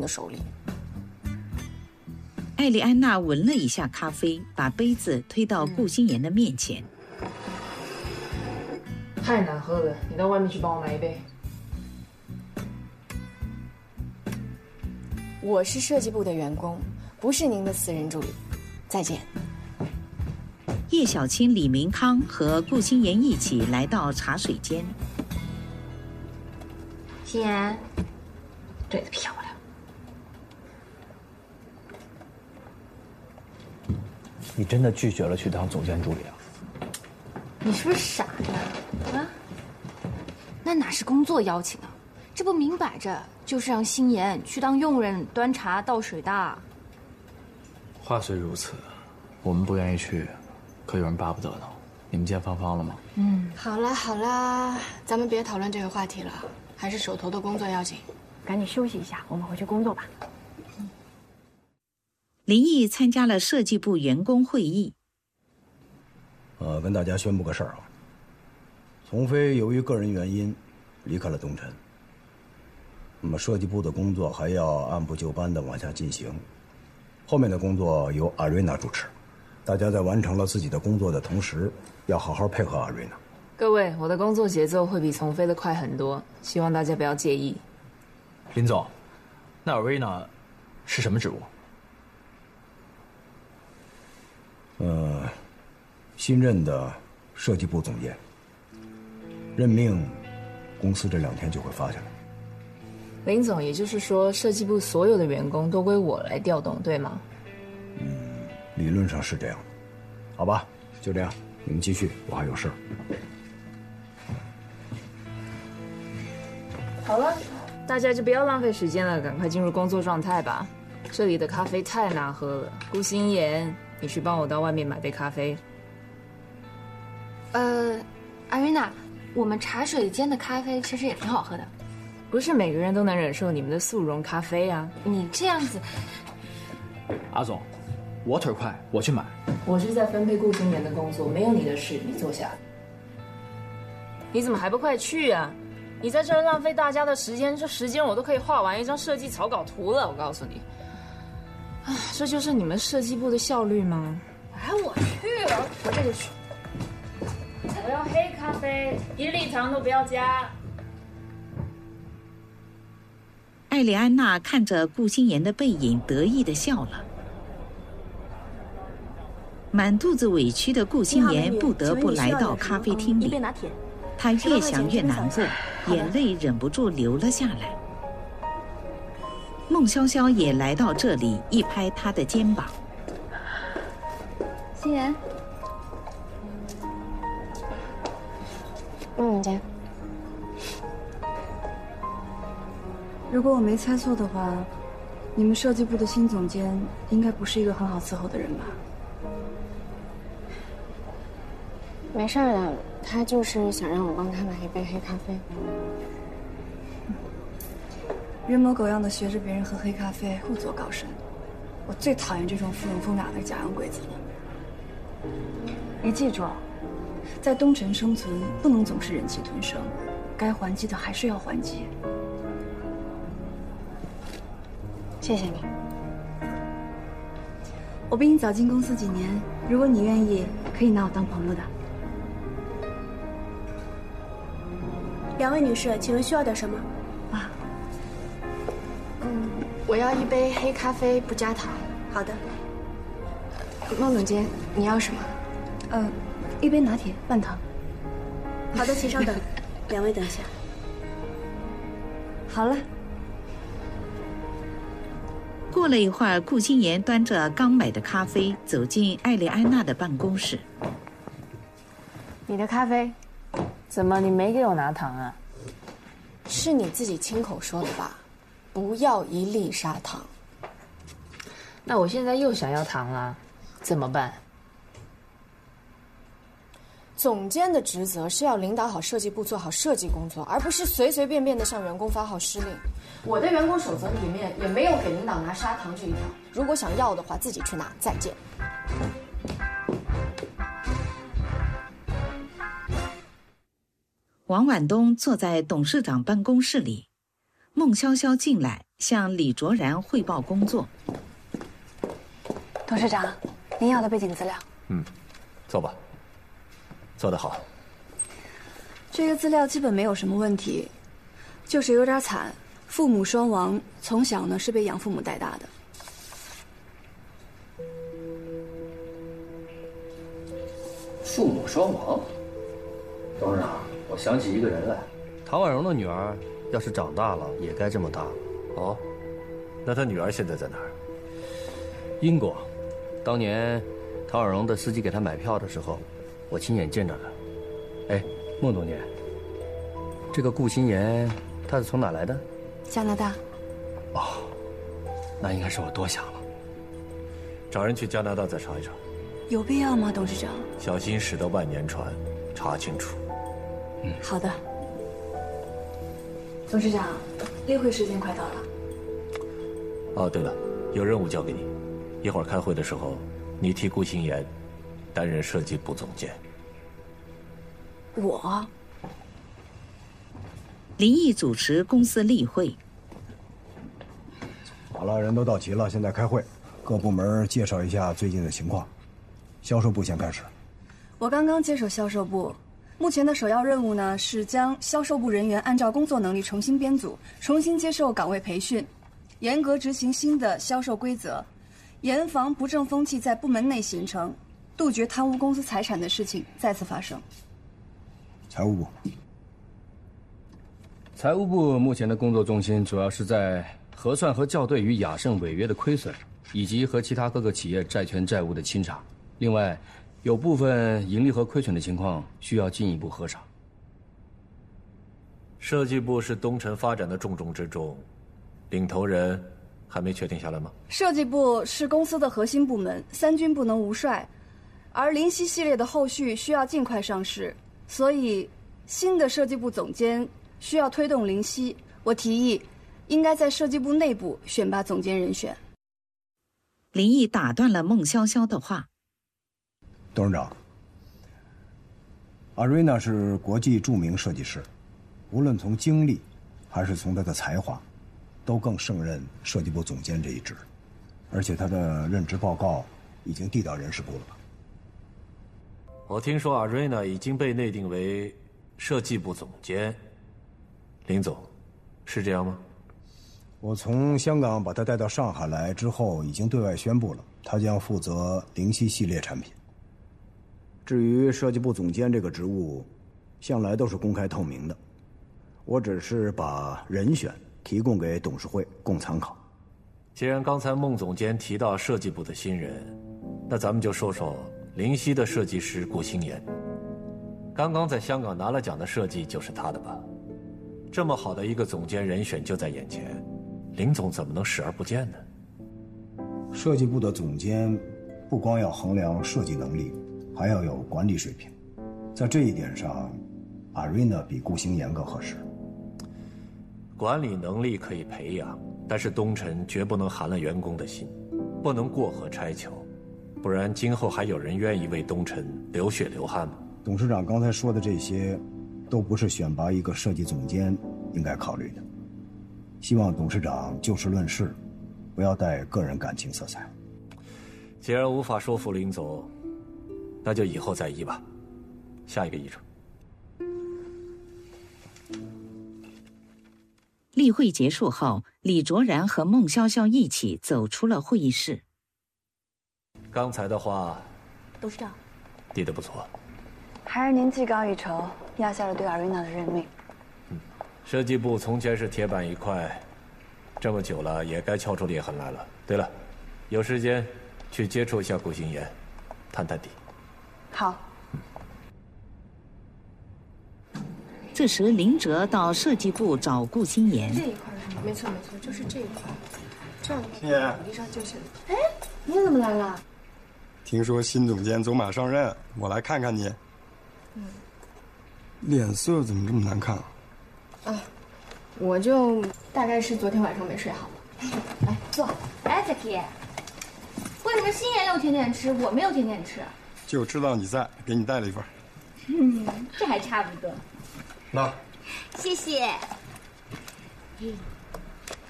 的手里。 艾丽安娜闻了一下咖啡，把杯子推到顾心妍的面前。 太难喝了，你到外面去帮我买一杯。 我是设计部的员工，不是您的私人助理。再见。 叶小青、李明康和顾心妍一起来到茶水间。 心妍，对得漂亮。 你真的拒绝了去当总监助理啊？ 你是不是傻呀？啊？那哪是工作邀请啊？这不明摆着就是让心妍去当佣人端茶倒水的。 话虽如此，我们不愿意去，可有人巴不得呢。你们见芳芳了吗？ 好啦好啦，咱们别讨论这个话题了，还是手头的工作要紧。 赶紧休息一下，我们回去工作吧。 林毅参加了设计部员工会议。 跟大家宣布个事儿啊，丛飞由于个人原因离开了东辰。那么设计部的工作还要按部就班地往下进行，后面的工作由阿瑞娜主持。大家在完成了自己的工作的同时，要好好配合阿瑞娜。 各位，我的工作节奏会比丛飞的快很多，希望大家不要介意。 林总，那 Arena 是什么职务？ 新任的设计部总监，任命公司这2天就会发下来。 林总，也就是说，设计部所有的员工都归我来调动，对吗？ 理论上是这样的，好吧，就这样，你们继续，我还有事儿。 好了，大家就不要浪费时间了，赶快进入工作状态吧。这里的咖啡太难喝了，顾心妍，你去帮我到外面买杯咖啡。 阿瑞娜，我们茶水间的咖啡其实也挺好喝的。 不是每个人都能忍受你们的速溶咖啡啊。 你这样子， 阿总，我腿快，我去买。 我是在分配顾心妍的工作，没有你的事，你坐下。你怎么还不快去啊？你在这儿浪费大家的时间，这时间我都可以画完一张设计草稿图了。我告诉你，啊，这就是你们设计部的效率吗？哎，我去了，我这就去。我要黑咖啡，1粒糖都不要加。 艾丽安娜看着顾心妍的背影，得意地笑了。满肚子委屈的顾心妍不得不来到咖啡厅里。她越想越难过，眼泪忍不住流了下来。孟潇潇也来到这里，一拍她的肩膀。 心妍， 总监， 如果我没猜错的话，你们设计部的新总监应该不是一个很好伺候的人吧？ 没事的，他就是想让我帮他买一杯黑咖啡。 人模狗样的学着别人喝黑咖啡，故作高深。我最讨厌这种附庸风雅的假洋鬼子了。你记住，在东城生存不能总是忍气吞声，该还击的还是要还击。 谢谢你。 我比你早进公司几年，如果你愿意，可以拿我当朋友的。 2位女士，请问需要点什么？ 我要一杯黑咖啡，不加糖。 好的。 孟总监，你要什么？ 一杯拿铁，半糖。 好的，请稍等。2位等一下。 好了。 过了一会儿，顾心妍端着刚买的咖啡走进艾丽安娜的办公室。 你的咖啡，怎么你没给我拿糖啊？ 是你自己亲口说的吧？不要1粒砂糖。 那我现在又想要糖了，怎么办？ 总监的职责是要领导好设计部，做好设计工作，而不是随随便便的向员工发号施令。我的员工守则里面也没有给领导拿砂糖这一条。如果想要的话，自己去拿。再见。 王婉东坐在董事长办公室里，孟潇潇进来， 向李卓然汇报工作。 董事长，您要的背景资料。 做吧。做得好。 这个资料基本没有什么问题，就是有点惨，父母双亡，从小呢是被养父母带大的。 父母双亡。董事长，我想起一个人来，唐婉容的女儿，要是长大了，也该这么大了。 哦，那他女儿现在在哪儿？ 英国。当年唐婉容的司机给她买票的时候，我亲眼见着了。哎，孟总监，这个顾心妍，她是从哪来的？ 加拿大。 哦，那应该是我多想了。 找人去加拿大再查一查。 有必要吗，董事长？ 小心驶得万年船，查清楚。 好的。董事长，例会时间快到了。 哦，对了，有任务交给你，一会儿开会的时候，你替顾心妍担任设计部总监。 我？ 林毅主持公司例会。 好了，人都到齐了，现在开会，各部门介绍一下最近的情况。销售部先开始。 我刚刚接手销售部，目前的首要任务呢是将销售部人员按照工作能力重新编组，重新接受岗位培训，严格执行新的销售规则，严防不正风气在部门内形成，杜绝贪污公司财产的事情再次发生。 财务部。 财务部目前的工作重心主要是在核算和校对与雅盛违约的亏损，以及和其他各个企业债权债务的清查。另外，有部分盈利和亏损的情况需要进一步核查。 设计部是东城发展的重中之重，领头人还没确定下来吗？ 设计部是公司的核心部门，三军不能无帅，而灵犀系列的后续需要尽快上市，所以新的设计部总监需要推动灵犀。我提议，应该在设计部内部选拔总监人选。 林毅打断了孟潇潇的话。 董事长，阿瑞娜是国际著名设计师，无论从经历还是从她的才华，都更胜任设计部总监这一职，而且她的任职报告已经递到人事部了。 我听说阿瑞娜已经被内定为设计部总监，林总，是这样吗？ 我从香港把她带到上海来之后，已经对外宣布了，她将负责灵犀系列产品。至于设计部总监这个职务，向来都是公开透明的，我只是把人选提供给董事会供参考。 既然刚才孟总监提到设计部的新人，那咱们就说说灵犀的设计师顾心妍。刚刚在香港拿了奖的设计就是他的吧？这么好的一个总监人选就在眼前，林总怎么能视而不见呢？ 设计部的总监不光要衡量设计能力，还要有管理水平，在这一点上，阿瑞娜比顾心妍更合适。 管理能力可以培养，但是东城绝不能寒了员工的心，不能过河拆桥，不然今后还有人愿意为东城流血流汗吗？ 董事长刚才说的这些，都不是选拔一个设计总监应该考虑的。希望董事长就事论事，不要带个人感情色彩。 既然无法说服林总，那就以后再议吧。下一个议程。 例会结束后，李卓然和孟潇潇一起走出了会议室。 刚才的话， 董事长， 递得不错。 还是您技高一筹，压下了对阿瑞娜的任命。 设计部从前是铁板一块，这么久了也该敲出裂痕来了。对了，有时间去接触一下顾心妍，探探底。 好。 这时林哲到设计部找顾心妍。 这一块是吗？没错没错，就是这一块。这样的心妍， 比例上就是。哎，你怎么来了？ 听说新总监走马上任，我来看看你。脸色怎么这么难看？ 啊，我就大概是昨天晚上没睡好了。来坐。 哎，小 K， 为什么心妍有甜点吃，我没有甜点吃？ 就知道你在，给你带了一份。 这还差不多。 那， 谢谢。